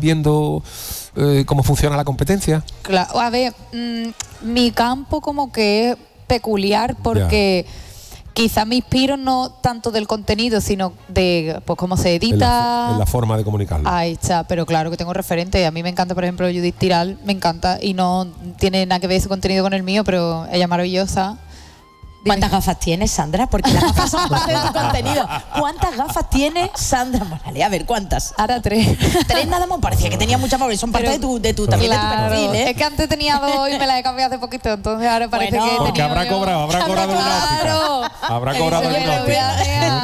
viendo cómo funciona la competencia? Claro, a ver, mi campo como que es peculiar porque quizás me inspiro no tanto del contenido, sino de pues cómo se edita. En la forma de comunicarlo. Ahí está, pero claro que tengo referentes. A mí me encanta, por ejemplo, Judith Tiral, me encanta, y no tiene nada que ver su contenido con el mío, pero ella es maravillosa. ¿Cuántas gafas tienes, Sandra? Porque las gafas son parte de tu contenido. ¿Cuántas gafas tiene Sandra Morales? A ver, ¿cuántas? Ahora 3. 3 nada más, parecía que tenía muchas más, son parte de tu también claro, de tu perfil, ¿eh? Es que antes tenía 2 y me las he cambiado hace poquito, entonces ahora parece que porque habrá cobrado de una óptica. Habrá cobrado de una óptica.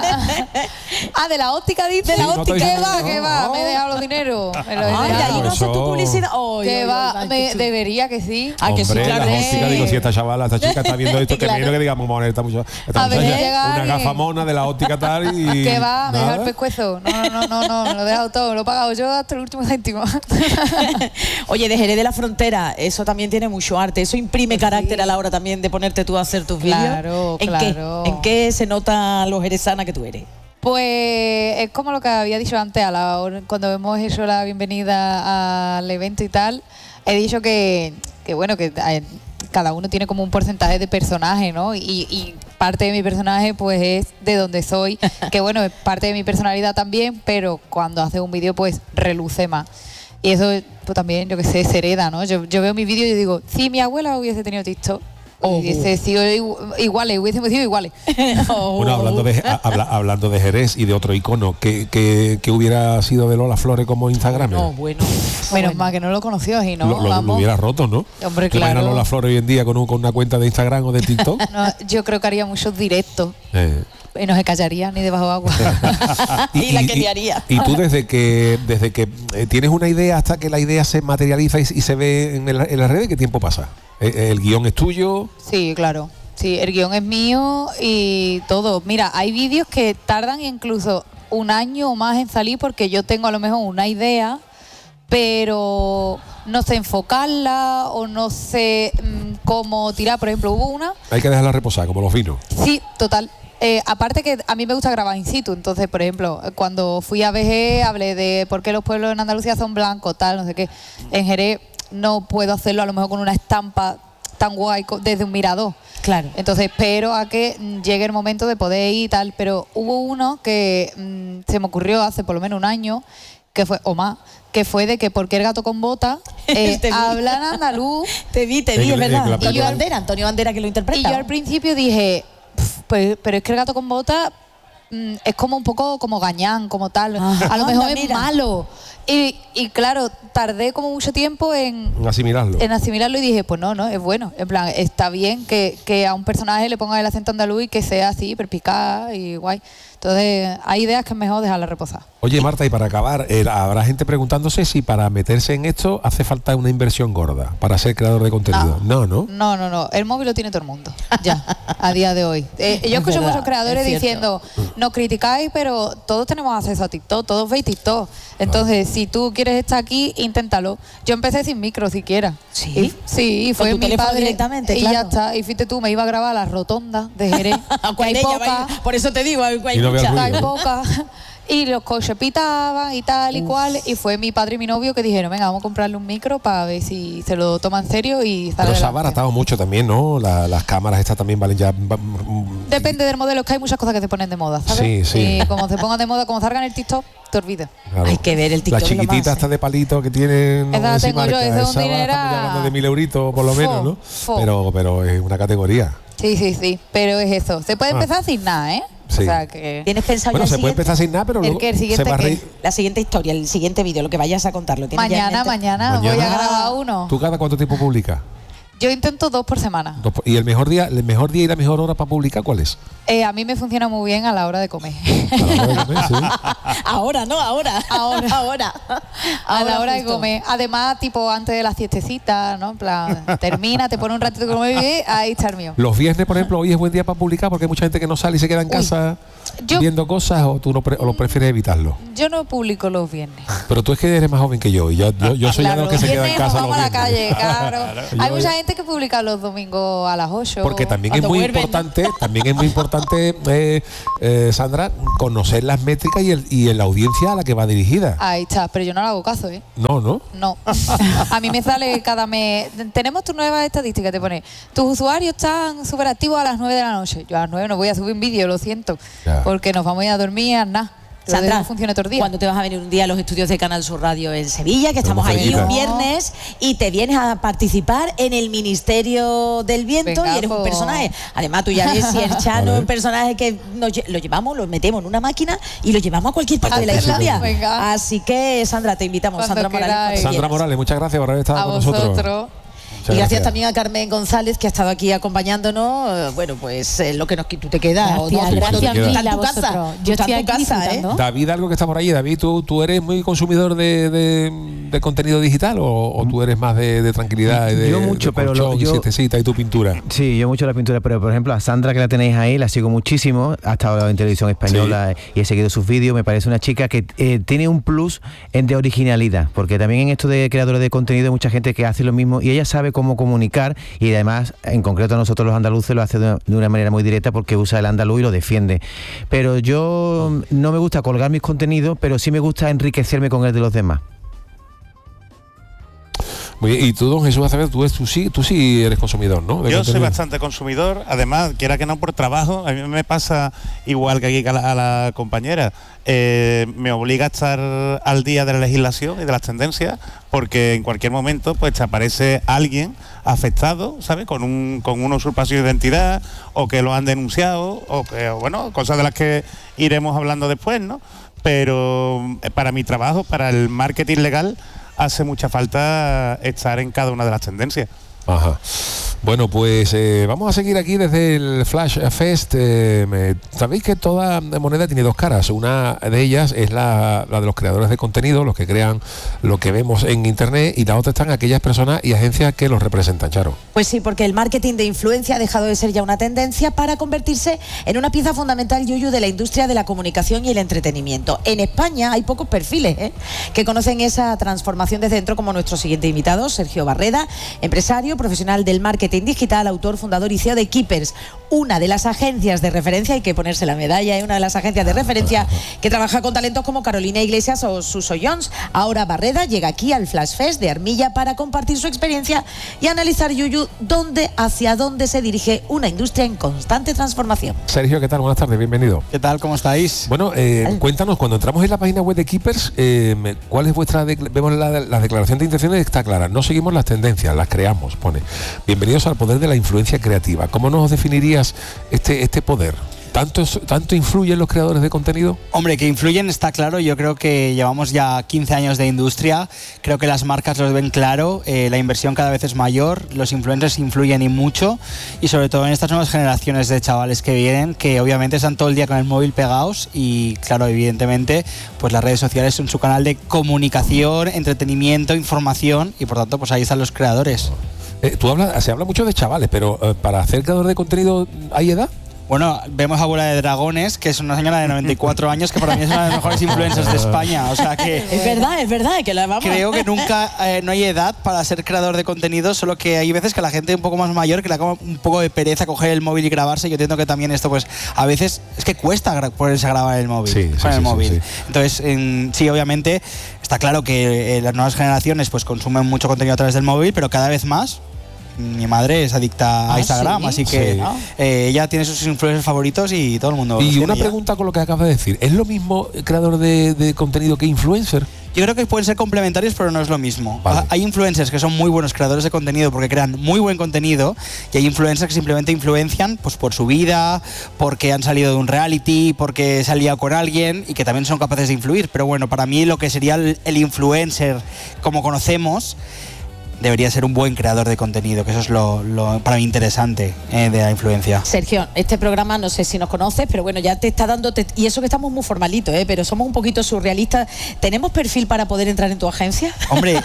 De la óptica, dice. De la óptica. ¿Qué va? Me he dejado los dineros. Ay, ahí no haces tu publicidad. ¿Qué va? Debería que sí. Que sí, claro. Las ópticas, digo, si esta chavala, esta chica está viendo esto, que menos que digamos, esta muchacha, una gafa mona de la óptica tal y... ¿Qué va? Me deja el pescuezo. No, me lo he dejado todo, lo he pagado yo hasta el último céntimo. Oye, de Jerez de la Frontera, eso también tiene mucho arte, eso imprime carácter a la hora también de ponerte tú a hacer tus vídeos. Claro. ¿En qué se nota lo jerezana que tú eres? Pues es como lo que había dicho antes, cuando hemos hecho la bienvenida al evento y tal, he dicho que bueno, que cada uno tiene como un porcentaje de personaje, ¿no? Y parte de mi personaje pues es de donde soy, que bueno, es parte de mi personalidad también, pero cuando haces un vídeo pues reluce más. Y eso pues también, yo que sé, se hereda, ¿no? Yo veo mi vídeo y digo, si mi abuela hubiese tenido TikTok, hubiese sido hubiésemos sido iguales. Bueno, hablando de Jerez y de otro icono, que hubiera sido de Lola Flores como Instagram. Menos mal que no lo conoció y no. Lo hubiera roto, ¿no? Hombre, ¿Te imaginas Lola Flores hoy en día con una cuenta de Instagram o de TikTok? No, yo creo que haría muchos directos. Y no se callaría ni debajo de agua. y la que liaría. Y tú desde que tienes una idea hasta que la idea se materializa y se ve en las redes, ¿qué tiempo pasa? ¿El guión es tuyo? Sí, claro. Sí, el guión es mío y todo. Mira, hay vídeos que tardan incluso 1 año o más en salir porque yo tengo a lo mejor una idea, pero no sé enfocarla o no sé cómo tirar. Por ejemplo, hubo una... Hay que dejarla reposar, como los vinos. Sí, total. Aparte que a mí me gusta grabar in situ, entonces, por ejemplo, cuando fui a VG hablé de por qué los pueblos en Andalucía son blancos, tal, no sé qué. En Jerez no puedo hacerlo a lo mejor con una estampa tan guay desde un mirador. Claro. Entonces espero a que llegue el momento de poder ir y tal, pero hubo uno que se me ocurrió hace por lo menos 1 año, que fue, o más, que fue de que porque el gato con bota hablan andaluz. Te vi, es verdad. Antonio Bandera que lo interpreta. Y yo al principio dije, pues, pero es que el gato con bota es como un poco como gañán, como tal. A lo mejor es malo. Y claro, tardé como mucho tiempo en asimilarlo y dije, pues no, es bueno. En plan, está bien que a un personaje le ponga el acento andaluz y que sea así, perspicaz y guay. Entonces, hay ideas que es mejor dejarla reposar. Oye, Marta, y para acabar, habrá gente preguntándose si para meterse en esto hace falta una inversión gorda para ser creador de contenido. No. El móvil lo tiene todo el mundo, ya, a día de hoy. Yo escucho muchos creadores diciendo, no criticáis, pero todos tenemos acceso a TikTok, todos veis TikTok. Entonces, si tú quieres estar aquí, inténtalo. Yo empecé sin micro siquiera. ¿Sí? Sí, fue mi padre directamente, y claro. ya está. Y fíjate tú, me iba a grabar a la rotonda de Jerez. Por eso te digo, hay poca. Y los coches pitaban y tal y cual. Y fue mi padre y mi novio que dijeron, venga, vamos a comprarle un micro para ver si se lo toma en serio y sale. Pero se ha abaratado mucho también, ¿no? Las cámaras estas también valen ya... Depende del modelo, es que hay muchas cosas que se ponen de moda, ¿sabes? Sí. Y como se pongan de moda, como salgan en el TikTok, te olvidas. Claro. Hay que ver el TikTok. Las chiquititas estas de palito que tienen... Esa tengo yo, eso es un dinero. Estamos hablando de 1.000 euritos por lo menos, ¿no? Pero es una categoría. Sí, pero es eso. Se puede empezar sin nada, ¿eh? Sí. O sea que... ¿Tienes pensado bueno, ya se puede empezar sin nada, pero luego se va a reír. La siguiente historia, el siguiente vídeo, lo que vayas a contarlo. Mañana voy a grabar uno. ¿Tú cada cuánto tiempo publicas? Yo intento 2 por semana. ¿Y el mejor día y la mejor hora para publicar cuál es? A mí me funciona muy bien a la hora de comer. A la hora de comer, sí. Ahora. A la hora de comer. Además, tipo antes de la siestecita, ¿no? En plan, termina, te pone un ratito de comer y ahí está el mío. Los viernes, por ejemplo, hoy es buen día para publicar porque hay mucha gente que no sale y se queda en casa. viendo cosas o tú o lo prefieres evitarlo? Yo no publico los viernes. Pero tú es que eres más joven que yo y yo soy Claro, de los que se queda en casa los vamos a la viernes. calle, claro. Hay mucha gente que publica los domingos a las 8. Porque también es muy importante, Sandra, conocer las métricas y la audiencia a la que va dirigida. Ahí está, pero yo no le hago caso, ¿eh? No. No. A mí me sale cada mes. Tenemos tu nueva estadística, te pone. Tus usuarios están súper activos a las 9 de la noche. Yo a las 9 no voy a subir un vídeo, lo siento. Ya. Porque nos vamos a ir a dormir, nada. Sandra, funciona todo el día. ¿cuándo te vas a venir un día a los estudios de Canal Sur Radio en Sevilla? Que estamos allí un viernes y te vienes a participar en el Ministerio del Viento. Venga, y eres un personaje. Además, tú ya ves si el Chano, un personaje que lo llevamos, lo metemos en una máquina y lo llevamos a cualquier parte de la historia. Venga. Así que, Sandra, te invitamos. Cuando Sandra Morales. queráis. Sandra Morales, muchas gracias por haber estado con nosotros. Y gracias también a Carmen González, que ha estado aquí acompañándonos. Bueno, pues lo que tú te quedas. Gracias Mil a tu casa. vosotros. Yo estoy aquí disfrutando. David, algo que está por allí. David, ¿tú eres muy consumidor de contenido digital o tú eres más de tranquilidad? Yo mucho, pero yo siestecita y tu pintura. Sí, yo mucho la pintura, pero por ejemplo a Sandra, que la tenéis ahí, la sigo muchísimo. Ha estado en televisión española y he seguido sus vídeos. Me parece una chica que tiene un plus de originalidad, porque también en esto de creadores de contenido hay mucha gente que hace lo mismo y ella sabe cómo comunicar, y además en concreto nosotros los andaluces lo hace de una manera muy directa porque usa el andaluz y lo defiende. Pero yo no me gusta colgar mis contenidos, pero sí me gusta enriquecerme con el de los demás. Muy bien. Y tú, don Jesús Acevedo, tú sí eres consumidor, ¿no? Yo soy bastante consumidor, además, quiera que no por trabajo, a mí me pasa igual que aquí a la compañera. Me obliga a estar al día de la legislación y de las tendencias, porque en cualquier momento pues te aparece alguien afectado, ¿sabes? Con una usurpación de identidad, o que lo han denunciado, o que, bueno, cosas de las que iremos hablando después, ¿no? Pero para mi trabajo, para el marketing legal, hace mucha falta estar en cada una de las tendencias. Ajá. Bueno, pues vamos a seguir aquí desde el Flash Fest. Sabéis que toda moneda tiene dos caras. Una de ellas es la de los creadores de contenido, los que crean lo que vemos en internet, y la otra están aquellas personas y agencias que los representan, Charo. Pues sí, porque el marketing de influencia ha dejado de ser ya una tendencia para convertirse en una pieza fundamental, Yuyu, de la industria de la comunicación y el entretenimiento. En España hay pocos perfiles que conocen esa transformación de dentro, como nuestro siguiente invitado, Sergio Barreda, empresario, profesional del marketing digital, autor, fundador y CEO de Keepers, una de las agencias de referencia, hay que ponerse la medalla, una de las agencias de referencia que trabaja con talentos como Carolina Iglesias o Suso Jones. Ahora Barreda llega aquí al Flash Fest de Armilla para compartir su experiencia y analizar, Yuyu, hacia dónde se dirige una industria en constante transformación. Sergio, ¿qué tal? Buenas tardes, bienvenido. ¿Qué tal? ¿Cómo estáis? Bueno, cuéntanos, cuando entramos en la página web de Keepers, ¿cuál es vuestra vemos la declaración de intenciones? Está clara, no seguimos las tendencias, las creamos, pone. Bienvenidos al poder de la influencia creativa. ¿Cómo nos definirías este poder? ¿Tanto influyen los creadores de contenido? Hombre, que influyen está claro. Yo creo que llevamos ya 15 años de industria. Creo que las marcas lo ven claro. La inversión cada vez es mayor. Los influencers influyen y mucho. Y sobre todo en estas nuevas generaciones de chavales que vienen, que obviamente están todo el día con el móvil pegados. Y claro, evidentemente, pues las redes sociales son su canal de comunicación, entretenimiento, información. Y por tanto, pues ahí están los creadores. Se habla mucho de chavales, pero para ser creador de contenido, ¿hay edad? Bueno, vemos a Bola de Dragones, que es una señora de 94 años que para mí es una de las mejores influencers de España. O sea que es verdad, que la vamos. Creo que nunca no hay edad para ser creador de contenido, solo que hay veces que la gente un poco más mayor que le da un poco de pereza coger el móvil y grabarse. Yo entiendo que también esto, pues a veces es que cuesta ponerse a grabar el móvil, móvil. Sí. Entonces, sí, obviamente está claro que las nuevas generaciones pues consumen mucho contenido a través del móvil, pero cada vez más. Mi madre es adicta a Instagram, así que ella tiene sus influencers favoritos y todo el mundo. Y una pregunta con lo que acabas de decir, ¿es lo mismo creador de contenido que influencer? Yo creo que pueden ser complementarios, pero no es lo mismo. Vale. Hay influencers que son muy buenos creadores de contenido porque crean muy buen contenido, y hay influencers que simplemente influencian pues por su vida, porque han salido de un reality, porque se han liado con alguien y que también son capaces de influir. Pero bueno, para mí lo que sería el influencer como conocemos debería ser un buen creador de contenido, que eso es lo para mí interesante de la influencia. Sergio, este programa no sé si nos conoces, pero bueno, ya te está dando, y eso que estamos muy formalitos, pero somos un poquito surrealistas. ¿Tenemos perfil para poder entrar en tu agencia? Hombre,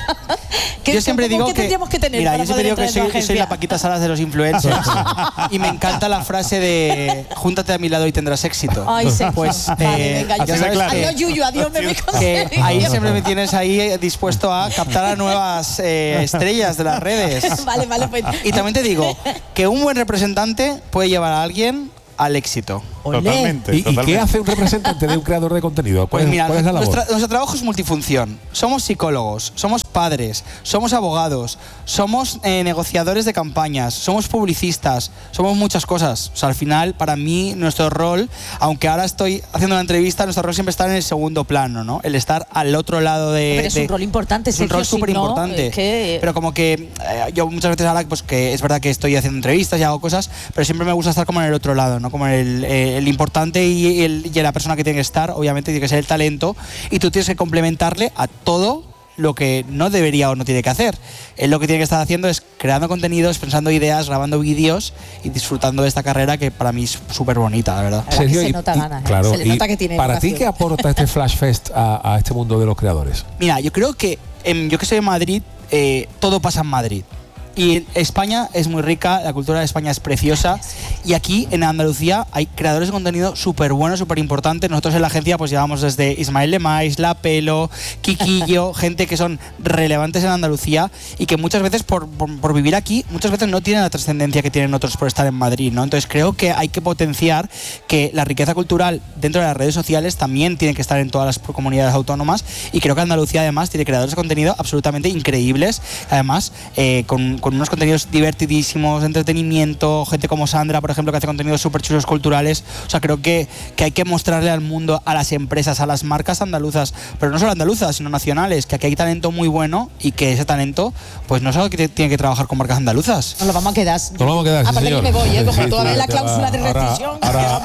yo siempre digo ¿qué tendríamos que tener? Mira, para yo siempre digo poder que soy la Paquita Salas de los influencers y me encanta la frase de júntate a mi lado y tendrás éxito. Ay, Sergio. Pues venga, ya sabes adiós, Yuyu, adiós, que ahí siempre me tienes ahí dispuesto a captar a nuevas estrellas de las redes. Vale, pues. Y también te digo que un buen representante puede llevar a alguien al éxito. Totalmente. ¿Y qué hace un representante de un creador de contenido? Pues mira, ¿cuál es la labor? Nuestro trabajo es multifunción. Somos psicólogos, somos padres, somos abogados, somos negociadores de campañas, somos publicistas, somos muchas cosas. O sea, al final, para mí, nuestro rol, aunque ahora estoy haciendo una entrevista, nuestro rol siempre está en el segundo plano, ¿no? El estar al otro lado de... Pero es un rol importante, es un rol súper importante. Pero como que yo muchas veces ahora, pues que es verdad que estoy haciendo entrevistas y hago cosas, pero siempre me gusta estar como en el otro lado, ¿no? Como en el importante y la persona que tiene que estar, obviamente tiene que ser el talento, y tú tienes que complementarle a todo lo que no debería o no tiene que hacer. Él lo que tiene que estar haciendo es creando contenidos, pensando ideas, grabando vídeos y disfrutando de esta carrera que para mí es súper bonita, la verdad. Sergio, se nota ganas, claro, se le nota que tiene para vocación. ti, ¿qué aporta este Flash Fest a este mundo de los creadores? Mira, yo creo que yo que soy de Madrid, todo pasa en Madrid. Y España es muy rica, la cultura de España es preciosa, y aquí en Andalucía hay creadores de contenido súper buenos, súper importantes. Nosotros en la agencia pues llevamos desde Ismael Lemais, La Pelo, Kikillo, gente que son relevantes en Andalucía y que muchas veces por vivir aquí, muchas veces no tienen la trascendencia que tienen otros por estar en Madrid, ¿no? Entonces creo que hay que potenciar que la riqueza cultural dentro de las redes sociales también tiene que estar en todas las comunidades autónomas, y creo que Andalucía además tiene creadores de contenido absolutamente increíbles, además con unos contenidos divertidísimos, de entretenimiento, gente como Sandra, por ejemplo, que hace contenidos súper chulos culturales. O sea, creo que hay que mostrarle al mundo, a las empresas, a las marcas andaluzas, pero no solo andaluzas, sino nacionales, que aquí hay talento muy bueno y que ese talento, pues no solo que tiene que trabajar con marcas andaluzas. Nos lo vamos a quedar. Nos lo vamos a quedar, sí, aparte señor. que me voy, como Sí, tú ves la te va. cláusula de rescisión.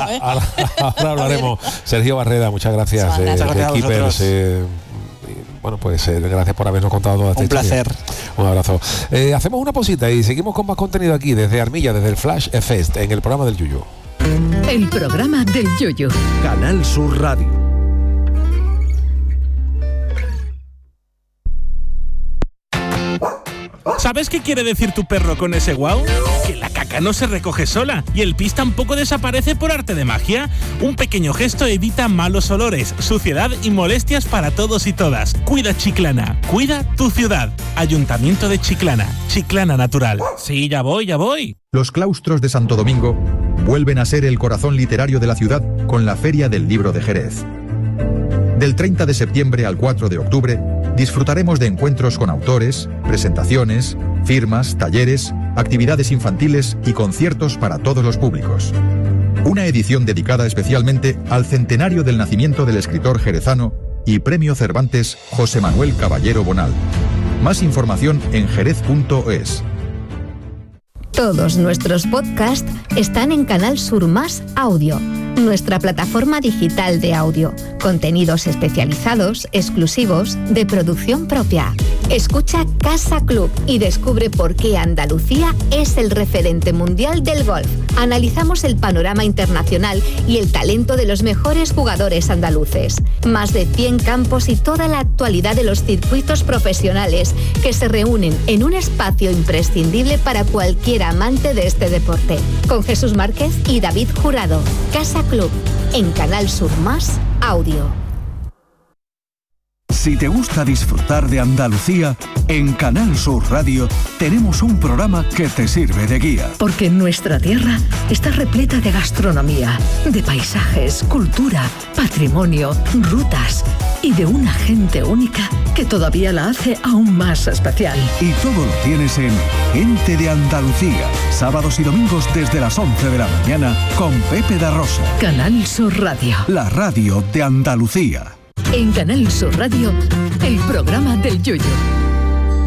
Ahora hablaremos. Sergio Barreda, muchas gracias. Muchas gracias a Keepers, vosotros. bueno, pues gracias por habernos contado toda esta Un historia. placer. Un abrazo. Hacemos una pausita y seguimos con más contenido aquí desde Armilla, desde el Flash Fest, en el programa del Yuyu. El programa del Yuyu. Canal Sur Radio. ¿Sabes qué quiere decir tu perro con ese guau? Que la caca no se recoge sola y el pis tampoco desaparece por arte de magia. Un pequeño gesto evita malos olores, suciedad y molestias para todos y todas. Cuida Chiclana, cuida tu ciudad. Ayuntamiento de Chiclana, Chiclana Natural. Sí, ya voy. Los claustros de Santo Domingo vuelven a ser el corazón literario de la ciudad con la Feria del Libro de Jerez. Del 30 de septiembre al 4 de octubre, disfrutaremos de encuentros con autores, presentaciones, firmas, talleres, actividades infantiles y conciertos para todos los públicos. Una edición dedicada especialmente al centenario del nacimiento del escritor jerezano y Premio Cervantes José Manuel Caballero Bonal. Más información en jerez.es. Todos nuestros podcasts están en Canal Sur Más Audio, nuestra plataforma digital de audio. Contenidos especializados, exclusivos, de producción propia. Escucha Casa Club y descubre por qué Andalucía es el referente mundial del golf. Analizamos el panorama internacional y el talento de los mejores jugadores andaluces. Más de 100 campos y toda la actualidad de los circuitos profesionales que se reúnen en un espacio imprescindible para cualquier amante de este deporte. Con Jesús Márquez y David Jurado. Casa Club, en Canal Sur Más Audio. Si te gusta disfrutar de Andalucía, en Canal Sur Radio tenemos un programa que te sirve de guía. Porque nuestra tierra está repleta de gastronomía, de paisajes, cultura, patrimonio, rutas y de una gente única que todavía la hace aún más especial. Y todo lo tienes en Gente de Andalucía, sábados y domingos desde las 11 de la mañana con Pepe da Rosa. Canal Sur Radio. La radio de Andalucía. En Canal Sur Radio, el programa del Yuyu.